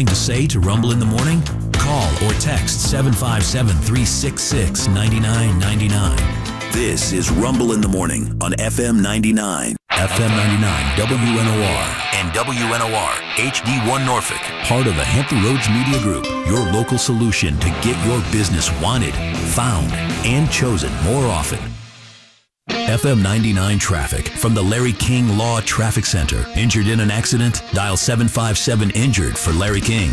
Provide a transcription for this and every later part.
to say to Rumble in the Morning? Call or text 757-366-9999. This is Rumble in the Morning on FM 99. FM 99 WNOR and WNOR HD1 Norfolk. Part of the Hampton Roads Media Group. Your local solution to get your business wanted, found, and chosen more often. FM 99 traffic from the Larry King Law Traffic Center. Injured in an accident? Dial 757-INJURED for Larry King.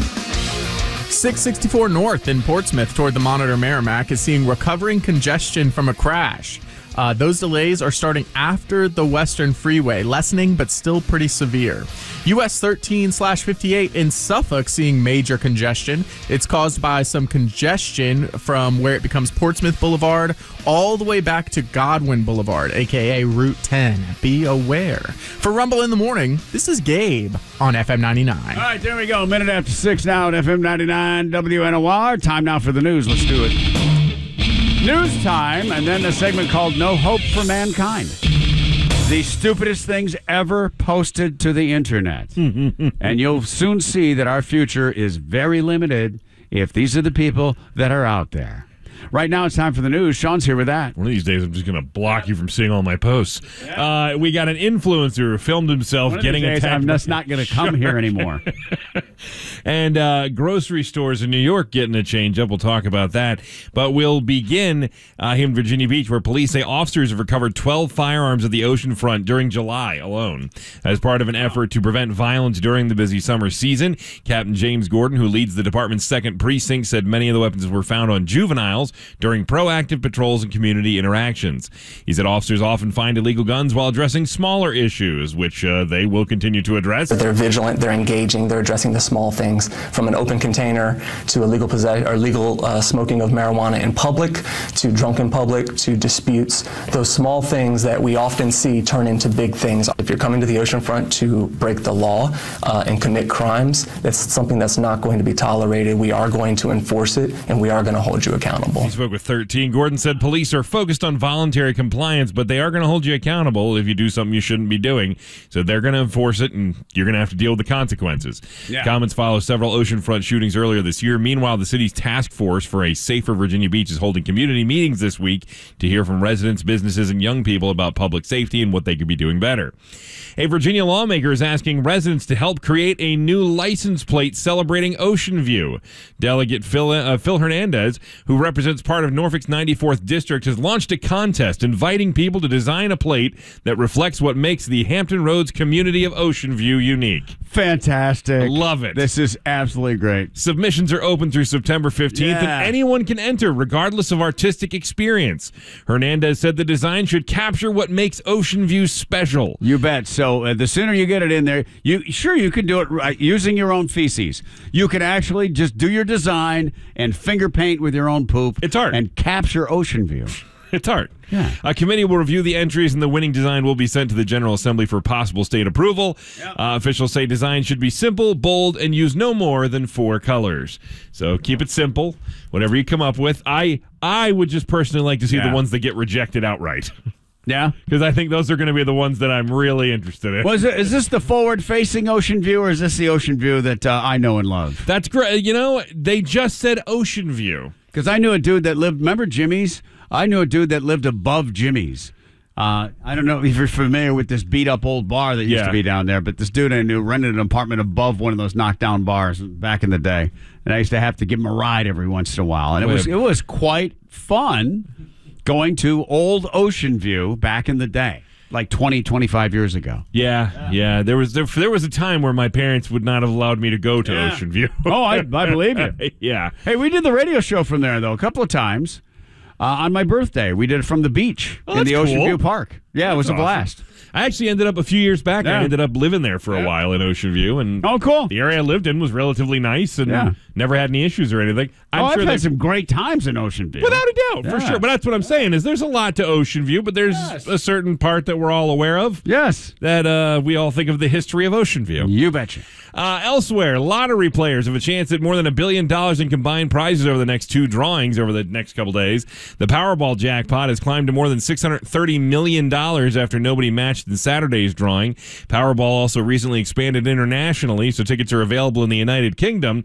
664 North in Portsmouth toward the Monitor Merrimack is seeing recovering congestion from a crash. Those delays are starting after the Western Freeway, lessening but still pretty severe. US 13/58 in Suffolk seeing major congestion. It's caused by some congestion from where it becomes Portsmouth Boulevard all the way back to Godwin Boulevard, a.k.a. Route 10. Be aware. For Rumble in the Morning, this is Gabe on FM 99. All right, there we go. A minute after 6 now at FM 99 WNOR. Time now for the news. Let's do it. News time, and then a segment called No Hope for Mankind. The stupidest things ever posted to the internet. And you'll soon see that our future is very limited if these are the people that are out there. Right now, it's time for the news. Sean's here with that. One of these days, I'm just going to block you from seeing all my posts. Yeah. We got an influencer who filmed himself getting attacked. I'm just not going to come here anymore. And grocery stores in New York getting a change up. We'll talk about that. But we'll begin here in Virginia Beach, where police say officers have recovered 12 firearms at the oceanfront during July alone. As part of an effort to prevent violence during the busy summer season, Captain James Gordon, who leads the department's 2nd Precinct, said many of the weapons were found on juveniles during proactive patrols and community interactions. He said officers often find illegal guns while addressing smaller issues, which they will continue to address. They're vigilant, they're engaging, they're addressing the small things, from an open container to illegal smoking of marijuana in public, to drunken public, to disputes. Those small things that we often see turn into big things. If you're coming to the oceanfront to break the law and commit crimes, that's something that's not going to be tolerated. We are going to enforce it, and we are going to hold you accountable. He spoke with 13. Gordon said police are focused on voluntary compliance, but they are going to hold you accountable if you do something you shouldn't be doing. So they're going to enforce it, and you're going to have to deal with the consequences. Yeah. Comments follow several oceanfront shootings earlier this year. Meanwhile, the city's task force for a safer Virginia Beach is holding community meetings this week to hear from residents, businesses, and young people about public safety and what they could be doing better. A Virginia lawmaker is asking residents to help create a new license plate celebrating Ocean View. Delegate Phil Hernandez, who represents part of Norfolk's 94th District, has launched a contest inviting people to design a plate that reflects what makes the Hampton Roads community of Ocean View unique. Fantastic. I love it. This is absolutely great. Submissions are open through September 15th, and anyone can enter, regardless of artistic experience. Hernandez said the design should capture what makes Ocean View special. You bet. So the sooner you get it in there, you can do it using your own feces. You can actually just do your design and finger paint with your own poop. It's art. And capture Ocean View. It's art. Yeah. A committee will review the entries, and the winning design will be sent to the General Assembly for possible state approval. Yep. Officials say design should be simple, bold, and use no more than 4 colors. So keep it simple, whatever you come up with. I would just personally like to see the ones that get rejected outright. Yeah? Because I think those are going to be the ones that I'm really interested in. Is this the forward-facing Ocean View, or is this the Ocean View that I know and love? That's great. You know, they just said Ocean View. Because I knew a dude that lived, remember Jimmy's? I knew a dude that lived above Jimmy's. I don't know if you're familiar with this beat-up old bar that used to be down there, but this dude I knew rented an apartment above one of those knockdown bars back in the day. And I used to have to give him a ride every once in a while. And it was quite fun going to old Ocean View back in the day. Like 20, 25 years ago. Yeah. There was a time where my parents would not have allowed me to go to Ocean View. Oh, I believe you. Yeah. Hey, we did the radio show from there, though, a couple of times. On my birthday, we did it from the beach in the Ocean View Park. Yeah, it was a blast. I actually ended up a few years back. I ended up living there for a while in Ocean View, and cool. The area I lived in was relatively nice, and never had any issues or anything. I've had some great times in Ocean View, without a doubt, for sure. But that's what I'm saying is there's a lot to Ocean View, but there's a certain part that we're all aware of. Yes, that we all think of the history of Ocean View. You betcha. Elsewhere, lottery players have a chance at more than $1 billion in combined prizes over the next 2 drawings over the next couple days. The Powerball jackpot has climbed to more than $630 million after nobody matched in Saturday's drawing. Powerball also recently expanded internationally, so tickets are available in the United Kingdom.